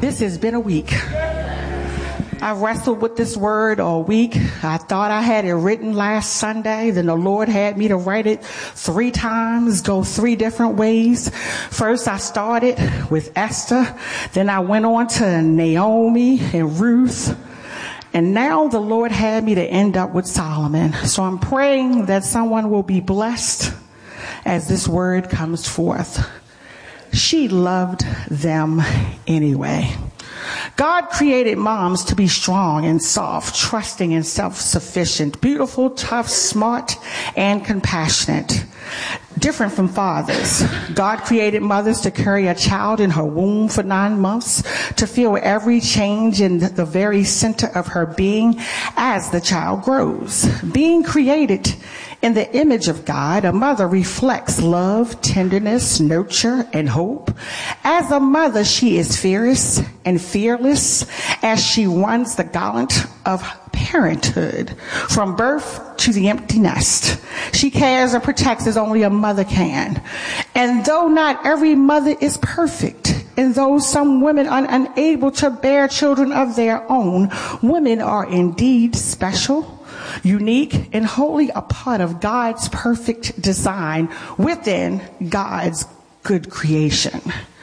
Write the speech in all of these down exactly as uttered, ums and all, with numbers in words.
This has been a week. I wrestled with this word all week. I thought I had it written last Sunday. Then the Lord had me to write it three times, go three different ways. First, I started with Esther. Then I went on to Naomi and Ruth. And now the Lord had me to end up with Solomon. So I'm praying that someone will be blessed as this word comes forth. She loved them anyway. God created moms to be strong and soft, trusting and self-sufficient, beautiful, tough, smart, and compassionate. Different from fathers. God created mothers to carry a child in her womb for nine months, to feel every change in the very center of her being as the child grows. Being created in the image of God, a mother reflects love, tenderness, nurture, and hope. As a mother, she is fierce and fearless as she runs the gauntlet of parenthood, from birth to the empty nest. She cares and protects as only a mother can. And though not every mother is perfect, and though some women are unable to bear children of their own, women are indeed special, unique, and wholly a part of God's perfect design within God's good creation.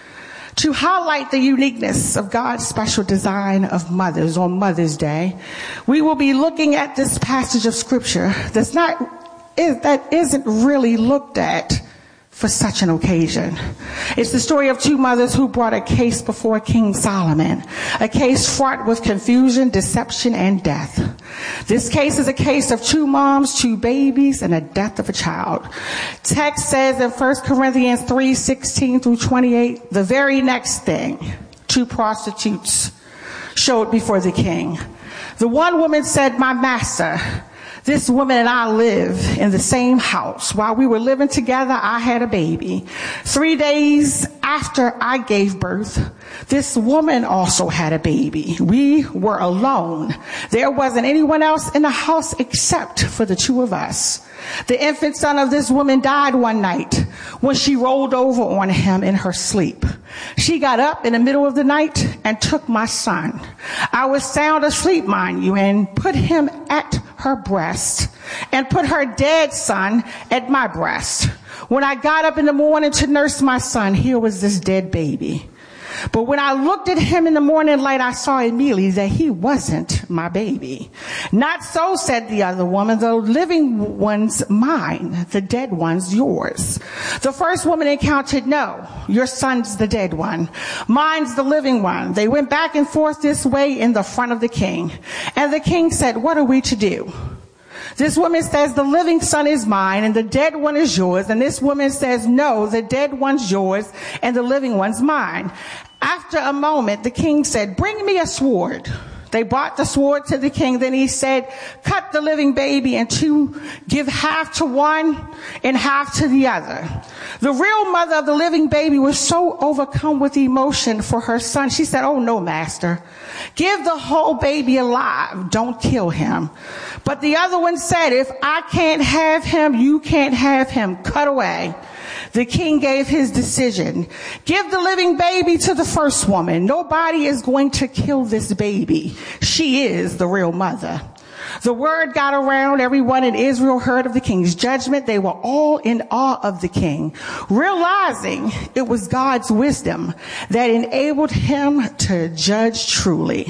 To highlight the uniqueness of God's special design of mothers on Mother's Day, we will be looking at this passage of scripture that's not, that isn't really looked at for such an occasion. It's the story of two mothers who brought a case before King Solomon, a case fraught with confusion, deception, and death. This case is a case of two moms, two babies, and a death of a child. Text says in First Corinthians three sixteen through twenty-eight, the very next thing, two prostitutes showed before the king. The one woman said, "My master, this woman and I live in the same house. While we were living together, I had a baby. Three days after I gave birth, this woman also had a baby. We were alone. There wasn't anyone else in the house except for the two of us. The infant son of this woman died one night when she rolled over on him in her sleep. She got up in the middle of the night and took my son. I was sound asleep, mind you, and put him at her breast and put her dead son at my breast. When I got up in the morning to nurse my son, here was this dead baby. But when I looked at him in the morning light, I saw immediately that he wasn't my baby. Not so, said the other woman. The living one's mine, the dead one's yours. The first woman encountered, no, your son's the dead one. Mine's the living one. They went back and forth this way in the front of the king. And the king said, what are we to do? This woman says, the living son is mine and the dead one is yours. And this woman says, no, the dead one's yours and the living one's mine. After a moment, the king said, bring me a sword. They brought the sword to the king. Then he said, cut the living baby in two, give half to one and half to the other. The real mother of the living baby was so overcome with emotion for her son. She said, oh no, master, give the whole baby alive. Don't kill him. But the other one said, if I can't have him, you can't have him. Cut away. The king gave his decision. Give the living baby to the first woman. Nobody is going to kill this baby. She is the real mother. The word got around. Everyone in Israel heard of the king's judgment. They were all in awe of the king, realizing it was God's wisdom that enabled him to judge truly.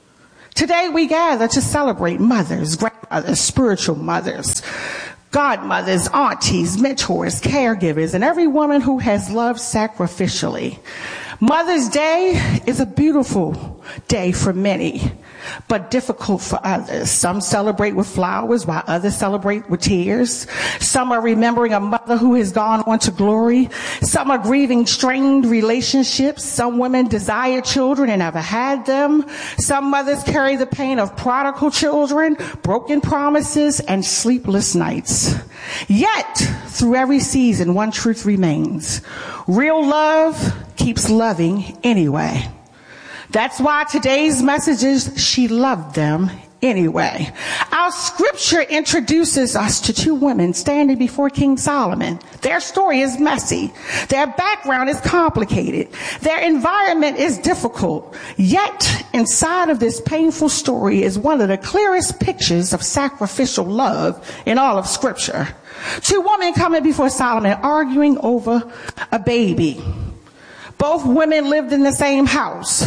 Today we gather to celebrate mothers, grandmothers, spiritual mothers, godmothers, aunties, mentors, caregivers, and every woman who has loved sacrificially. Mother's Day is a beautiful day for many, but difficult for others. Some celebrate with flowers while others celebrate with tears. Some are remembering a mother who has gone on to glory. Some are grieving strained relationships. Some women desire children and never had them. Some mothers carry the pain of prodigal children, broken promises, and sleepless nights. Yet, through every season, one truth remains. Real love keeps loving anyway. That's why today's message is, she loved them anyway. Our scripture introduces us to two women standing before King Solomon. Their story is messy. Their background is complicated. Their environment is difficult. Yet, inside of this painful story is one of the clearest pictures of sacrificial love in all of scripture. Two women coming before Solomon arguing over a baby. Both women lived in the same house.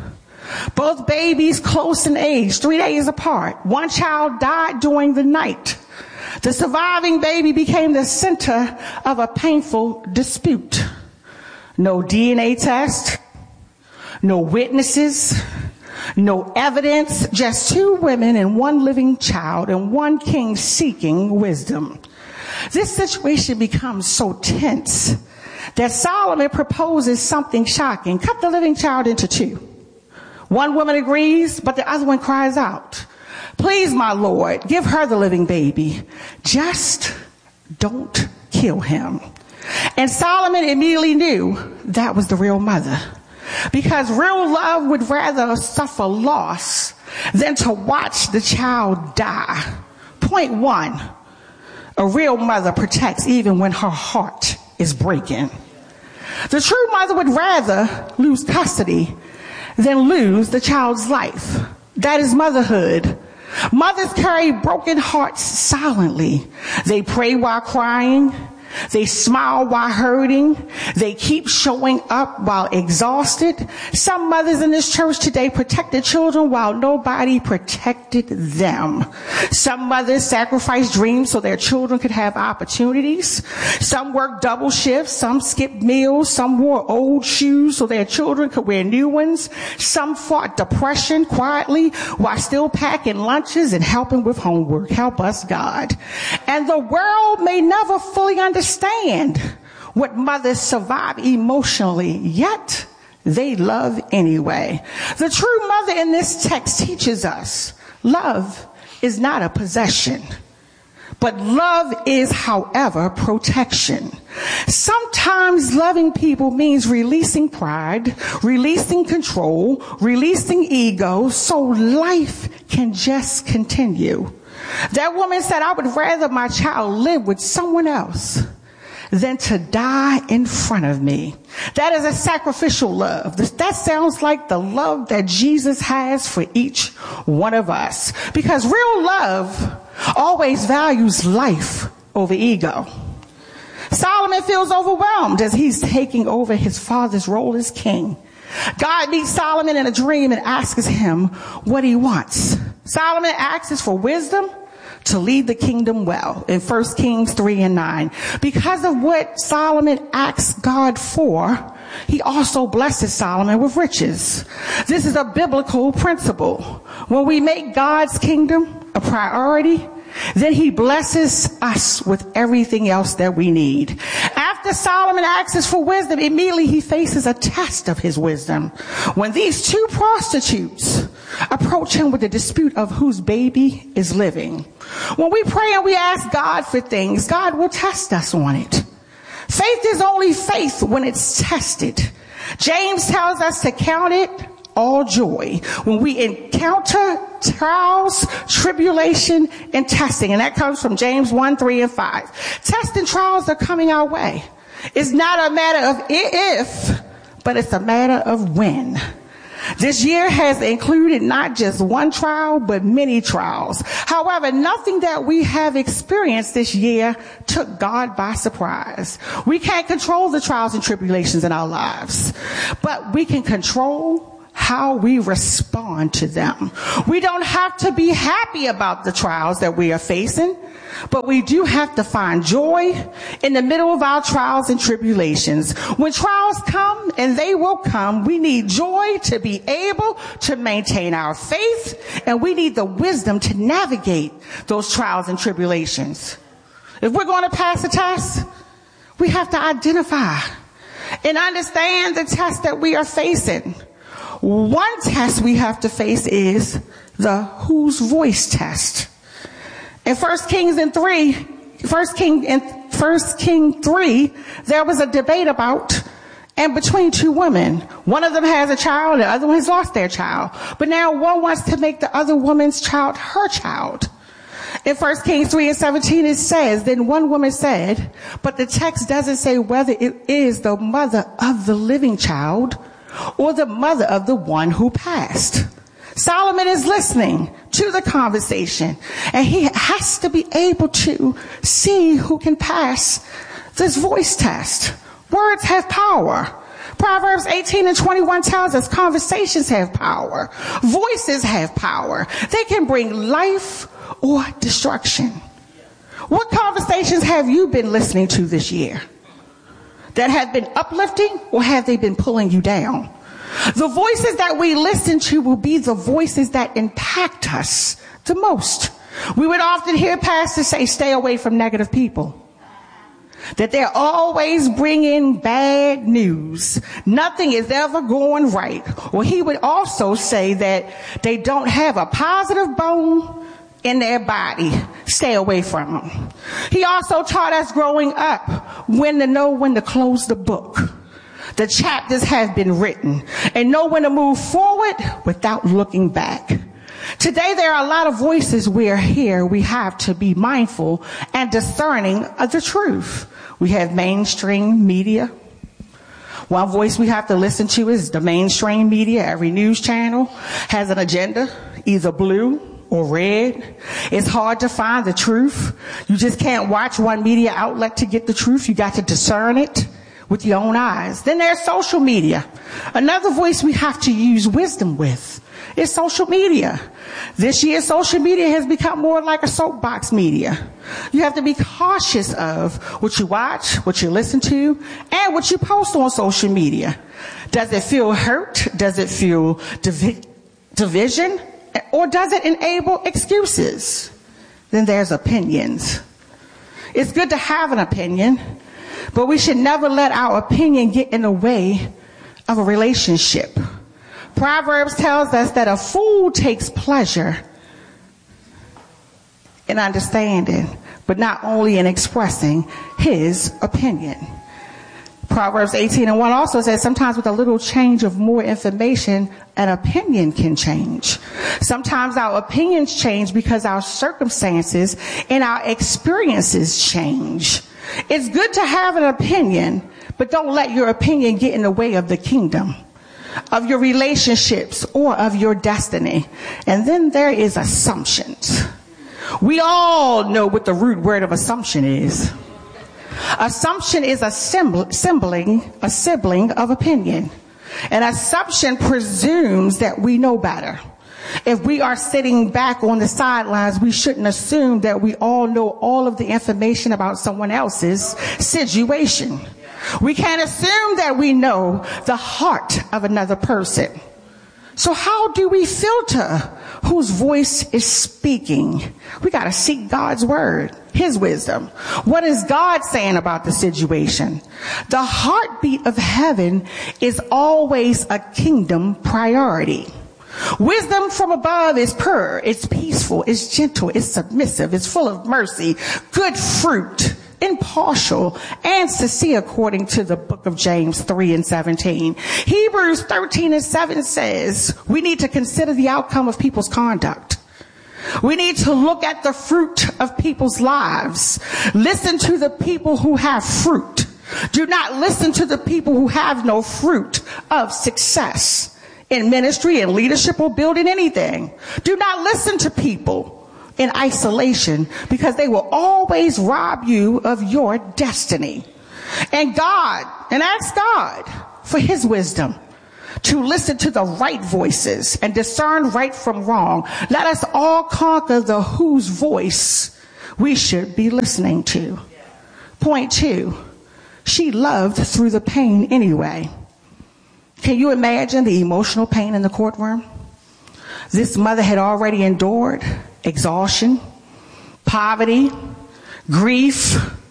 Both babies close in age, three days apart. One child died during the night. The surviving baby became the center of a painful dispute. No D N A test, no witnesses, no evidence, just two women and one living child and one king seeking wisdom. This situation becomes so tense that Solomon proposes something shocking. Cut the living child into two. One woman agrees, but the other one cries out, "Please, my Lord, give her the living baby. Just don't kill him." And Solomon immediately knew that was the real mother, because real love would rather suffer loss than to watch the child die. Point one, a real mother protects even when her heart is breaking. The true mother would rather lose custody than lose the child's life. That is motherhood. Mothers carry broken hearts silently. They pray while crying. They smile while hurting. They keep showing up while exhausted. Some mothers in this church today protected children while nobody protected them. Some mothers sacrificed dreams so their children could have opportunities. Some worked double shifts. Some skipped meals. Some wore old shoes so their children could wear new ones. Some fought depression quietly while still packing lunches and helping with homework. Help us, God. And the world may never fully understand Understand what mothers survive emotionally, yet they love anyway. The true mother in this text teaches us love is not a possession, but love is, however, protection. Sometimes loving people means releasing pride, releasing control, releasing ego, so life can just continue. That woman said, "I would rather my child live with someone else than to die in front of me." That is a sacrificial love. That sounds like the love that Jesus has for each one of us. Because real love always values life over ego. Solomon feels overwhelmed as he's taking over his father's role as king. God meets Solomon in a dream and asks him what he wants. Solomon asks for wisdom to lead the kingdom well in First Kings three and nine. Because of what Solomon asks God for, he also blesses Solomon with riches. This is a biblical principle. When we make God's kingdom a priority, then he blesses us with everything else that we need. After Solomon asks for wisdom, immediately he faces a test of his wisdom. When these two prostitutes approach him with a dispute of whose baby is living. When we pray and we ask God for things, God will test us on it. Faith is only faith when it's tested. James tells us to count it all joy when we encounter trials, tribulation, and testing. And that comes from James one, three, and five. Tests and trials are coming our way. It's not a matter of if, but it's a matter of when. This year has included not just one trial, but many trials. However, nothing that we have experienced this year took God by surprise. We can't control the trials and tribulations in our lives, but we can control how we respond to them. We don't have to be happy about the trials that we are facing, but we do have to find joy in the middle of our trials and tribulations. When trials come, and they will come, we need joy to be able to maintain our faith, and we need the wisdom to navigate those trials and tribulations. If we're going to pass a test, we have to identify and understand the test that we are facing. One test we have to face is the whose voice test. In First Kings and three, First King in First King three, there was a debate about and between two women. One of them has a child, the other one has lost their child. But now one wants to make the other woman's child her child. In First Kings three and seventeen, it says, then one woman said, but the text doesn't say whether it is the mother of the living child or the mother of the one who passed. Solomon is listening to the conversation, and he has to be able to see who can pass this voice test. Words have power. Proverbs eighteen and twenty-one tells us conversations have power. Voices have power. They can bring life or destruction. What conversations have you been listening to this year that have been uplifting, or have they been pulling you down? The voices that we listen to will be the voices that impact us the most. We would often hear pastors say, stay away from negative people. That they're always bringing bad news. Nothing is ever going right. Or he would also say that they don't have a positive bone in their body. Stay away from them. He also taught us growing up when to know when to close the book. The chapters have been written, and know when to move forward without looking back. Today, there are a lot of voices we're here. We have to be mindful and discerning of the truth. We have mainstream media. One voice we have to listen to is the mainstream media. Every news channel has an agenda, either blue or red. It's hard to find the truth. You just can't watch one media outlet to get the truth. You got to discern it with your own eyes. Then there's social media. Another voice we have to use wisdom with is social media. This year, social media has become more like a soapbox media. You have to be cautious of what you watch, what you listen to, and what you post on social media. Does it feel hurt? Does it feel divi- division? Or does it enable excuses? Then there's opinions. It's good to have an opinion, but we should never let our opinion get in the way of a relationship. Proverbs tells us that a fool takes pleasure in understanding, but not only in expressing his opinion. Proverbs eighteen and one also says sometimes with a little change of more information, an opinion can change. Sometimes our opinions change because our circumstances and our experiences change. It's good to have an opinion, but don't let your opinion get in the way of the kingdom, of your relationships, or of your destiny. And then there is assumptions. We all know what the root word of assumption is. Assumption is a symbol, sibling, a sibling of opinion. An assumption presumes that we know better. If we are sitting back on the sidelines, we shouldn't assume that we all know all of the information about someone else's situation. We can't assume that we know the heart of another person. So how do we filter whose voice is speaking? We got to seek God's word, his wisdom. What is God saying about the situation? The heartbeat of heaven is always a kingdom priority. Wisdom from above is pure, it's peaceful, it's gentle, it's submissive, it's full of mercy, good fruit, impartial, and sincere, according to the book of James three and seventeen. Hebrews thirteen and seven says we need to consider the outcome of people's conduct. We need to look at the fruit of people's lives. Listen to the people who have fruit. Do not listen to the people who have no fruit of success in ministry and leadership or building anything. Do not listen to people in isolation, because they will always rob you of your destiny. And God, and ask God for his wisdom to listen to the right voices and discern right from wrong. Let us all conquer the whose voice we should be listening to. Point two, she loved through the pain anyway. Can you imagine the emotional pain in the courtroom? This mother had already endured exhaustion, poverty, grief,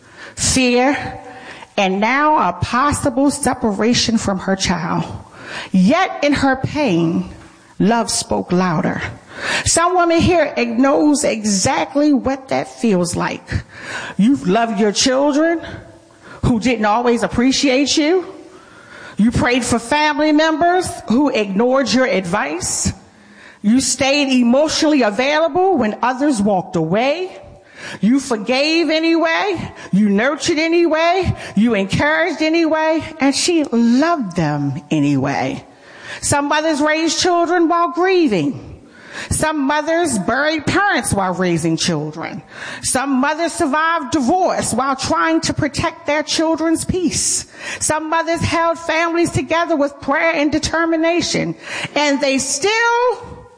fear, and now a possible separation from her child. Yet in her pain, love spoke louder. Some women here knows exactly what that feels like. You've loved your children who didn't always appreciate you. You prayed for family members who ignored your advice. You stayed emotionally available when others walked away. You forgave anyway. You nurtured anyway. You encouraged anyway. And she loved them anyway. Some mothers raised children while grieving. Some mothers buried parents while raising children. Some mothers survived divorce while trying to protect their children's peace. Some mothers held families together with prayer and determination, and they still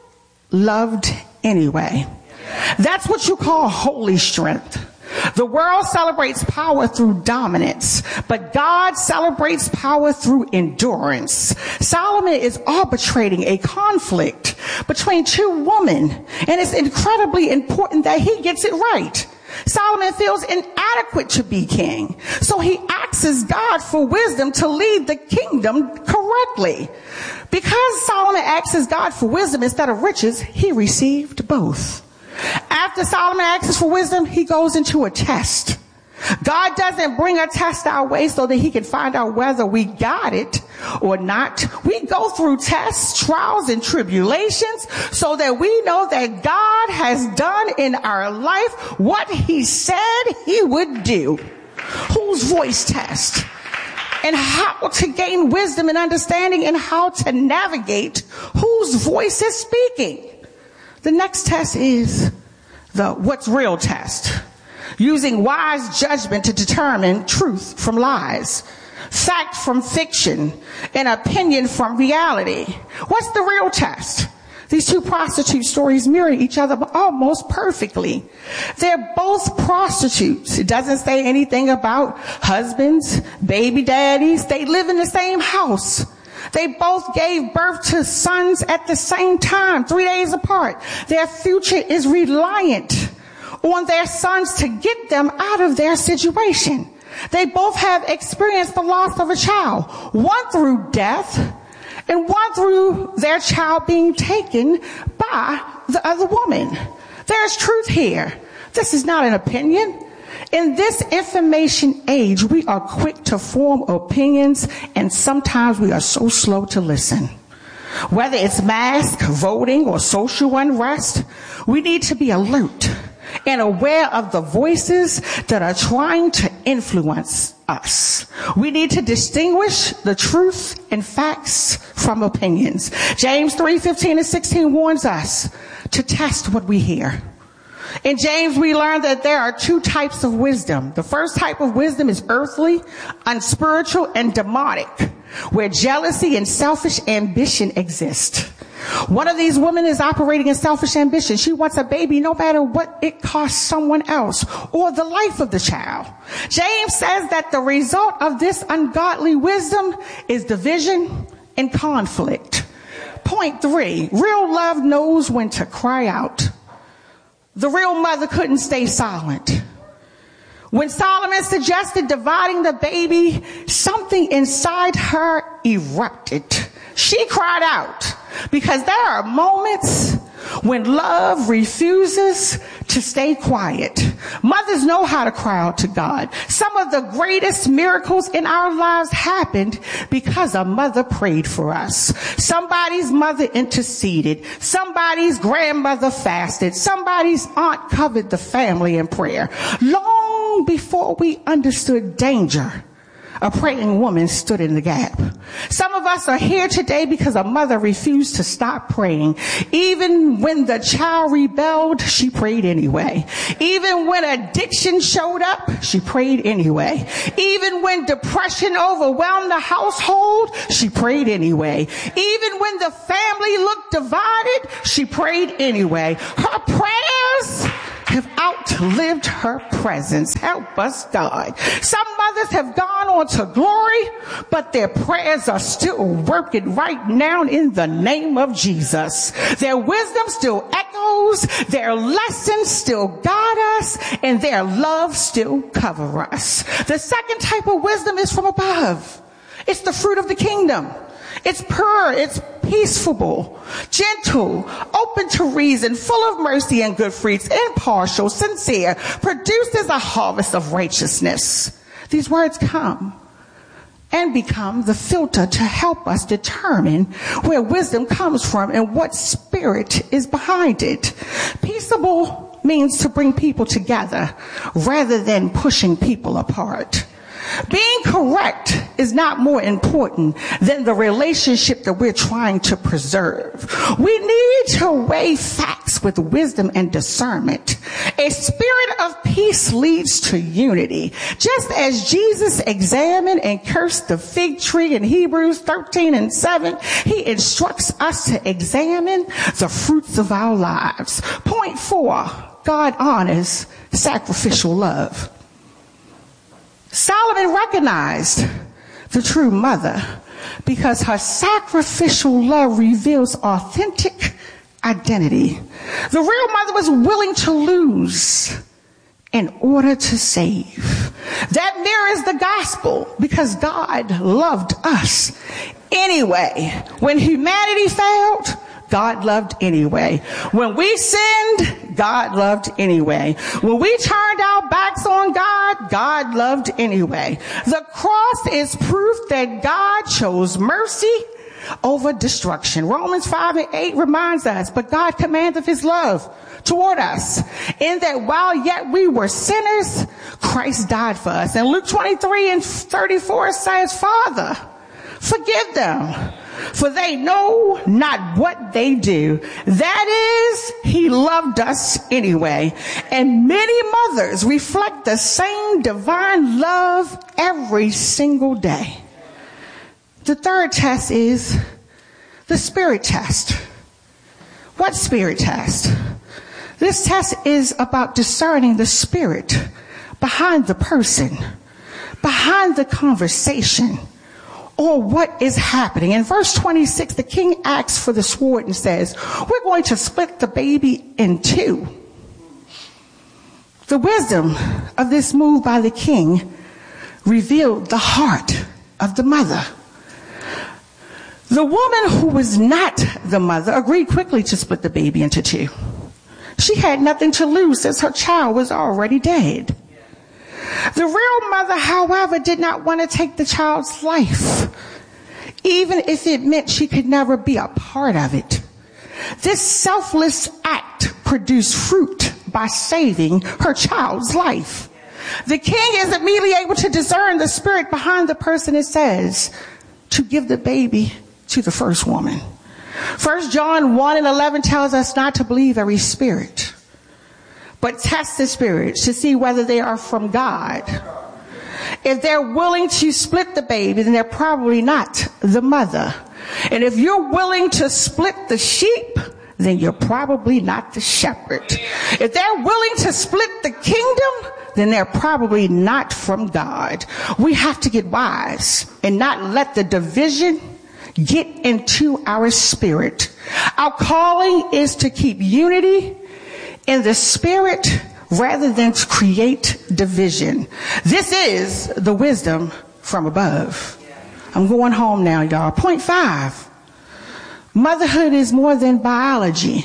loved anyway. That's what you call holy strength. The world celebrates power through dominance, but God celebrates power through endurance. Solomon is arbitrating a conflict between two women, and it's incredibly important that he gets it right. Solomon feels inadequate to be king, so he asks God for wisdom to lead the kingdom correctly. Because Solomon asks God for wisdom instead of riches, he received both. After Solomon asks for wisdom, he goes into a test. God doesn't bring a test our way so that he can find out whether we got it or not. We go through tests, trials, and tribulations so that we know that God has done in our life what he said he would do. Whose voice test? And how to gain wisdom and understanding and how to navigate whose voice is speaking. The next test is the what's real test. Using wise judgment to determine truth from lies, fact from fiction, and opinion from reality. What's the real test? These two prostitute stories mirror each other almost perfectly. They're both prostitutes. It doesn't say anything about husbands, baby daddies. They live in the same house. They both gave birth to sons at the same time, three days apart. Their future is reliant on their sons to get them out of their situation. They both have experienced the loss of a child, one through death and one through their child being taken by the other woman. There's truth here. This is not an opinion. In this information age, we are quick to form opinions, and sometimes we are so slow to listen. Whether it's mask, voting, or social unrest, we need to be alert and aware of the voices that are trying to influence us. We need to distinguish the truth and facts from opinions. James three fifteen and sixteen warns us to test what we hear. In James, we learn that there are two types of wisdom. The first type of wisdom is earthly, unspiritual, and demonic, where jealousy and selfish ambition exist. One of these women is operating in selfish ambition. She wants a baby no matter what it costs someone else or the life of the child. James says that the result of this ungodly wisdom is division and conflict. Point three, real love knows when to cry out. The real mother couldn't stay silent. When Solomon suggested dividing the baby, something inside her erupted. She cried out, because there are moments when love refuses to stay quiet. Mothers know how to cry out to God. Some of the greatest miracles in our lives happened because a mother prayed for us. Somebody's mother interceded. Somebody's grandmother fasted. Somebody's aunt covered the family in prayer. Long before we understood danger, a praying woman stood in the gap. Some of us are here today because a mother refused to stop praying. Even when the child rebelled, she prayed anyway. Even when addiction showed up, she prayed anyway. Even when depression overwhelmed the household, she prayed anyway. Even when the family looked divided, she prayed anyway. Her prayers have outlived her presence. Help us, God. Some mothers have gone on to glory, but their prayers are still working right now in the name of Jesus. Their wisdom still echoes, their lessons still guide us, and their love still cover us. The second type of wisdom is from above. It's the fruit of the kingdom. It's pure, it's peaceful, gentle, open to reason, full of mercy and good fruits, impartial, sincere, produces a harvest of righteousness. These words come and become the filter to help us determine where wisdom comes from and what spirit is behind it. Peaceable means to bring people together rather than pushing people apart. Being correct is not more important than the relationship that we're trying to preserve. We need to weigh facts with wisdom and discernment. A spirit of peace leads to unity. Just as Jesus examined and cursed the fig tree in Hebrews thirteen and seven, he instructs us to examine the fruits of our lives. Point four, God honors sacrificial love. Solomon recognized the true mother because her sacrificial love reveals authentic identity. The real mother was willing to lose in order to save. That mirrors the gospel because God loved us anyway. When humanity failed, God loved anyway. When we sinned, God loved anyway. When we turned our backs on God, God loved anyway. The cross is proof that God chose mercy over destruction. Romans five and eight reminds us, but God commanded his love toward us in that while yet we were sinners, Christ died for us. And Luke twenty-three and thirty-four says, Father, forgive them, for they know not what they do. That is, he loved us anyway. And many mothers reflect the same divine love every single day. The third test is the spirit test. What spirit test? This test is about discerning the spirit behind the person, behind the conversation, or what is happening. In verse twenty-six, the king asks for the sword and says, we're going to split the baby in two. The wisdom of this move by the king revealed the heart of the mother. The woman who was not the mother agreed quickly to split the baby into two. She had nothing to lose since her child was already dead. The real mother, however, did not want to take the child's life, even if it meant she could never be a part of it. This selfless act produced fruit by saving her child's life. The king is immediately able to discern the spirit behind the person and says to give the baby to the first woman. First John one and eleven tells us not to believe every spirit, but test the spirits to see whether they are from God. If they're willing to split the baby, then they're probably not the mother. And if you're willing to split the sheep, then you're probably not the shepherd. If they're willing to split the kingdom, then they're probably not from God. We have to get wise and not let the division get into our spirit. Our calling is to keep unity in the spirit rather than to create division. This is the wisdom from above. I'm going home now, y'all. Point five. Motherhood is more than biology.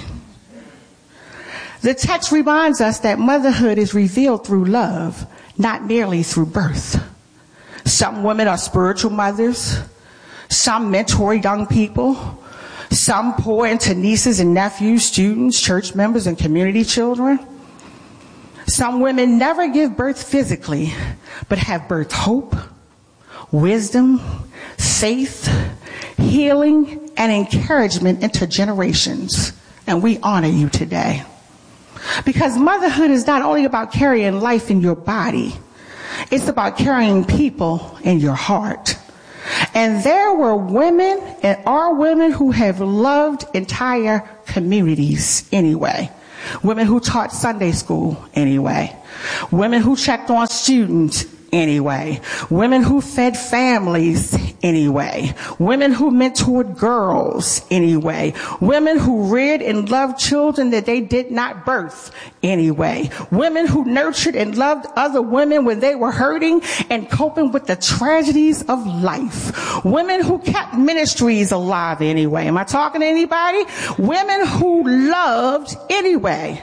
The text reminds us that motherhood is revealed through love, not merely through birth. Some women are spiritual mothers. Some mentor young people. Some pour into nieces and nephews, students, church members, and community children. Some women never give birth physically, but have birth hope, wisdom, faith, healing, and encouragement into generations. And we honor you today. Because motherhood is not only about carrying life in your body, it's about carrying people in your heart. And there were women and are women who have loved entire communities anyway. Women who taught Sunday school anyway. Women who checked on students anyway. Women who fed families anyway. Women who mentored girls anyway. Women who reared and loved children that they did not birth anyway. Women who nurtured and loved other women when they were hurting and coping with the tragedies of life. Women who kept ministries alive anyway. Am I talking to anybody? Women who loved anyway.